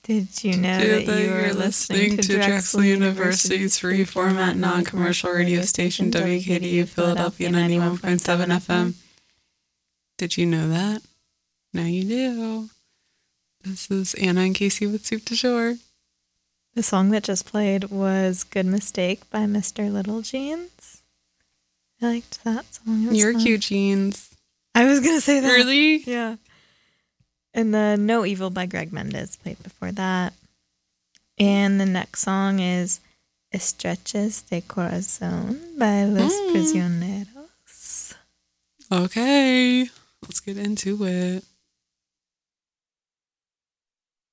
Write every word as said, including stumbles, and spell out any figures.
Did you know Did that you you're were listening to Drexel University's free format non-commercial radio station W K D U Philadelphia ninety-one point seven F M? Did you know that? Now you do. This is Anna and Casey with Soup du Jour. The song that just played was Good Mistake by Mister Little Jeans. I liked that song. It was You're fun. cute, Jeans. I was going to say that. Really? Yeah. And then No Evil by Greg Mendez played before that. And the next song is Estreches de Corazón by Los Mm. Prisioneros. Okay. Let's get into it.